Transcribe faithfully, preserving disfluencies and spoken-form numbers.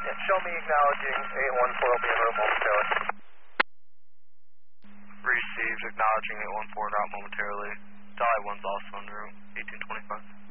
show me acknowledging eight one four will be en route momentarily. Received, acknowledging eight one four en route momentarily. Dolly one's also en route, eighteen twenty-five.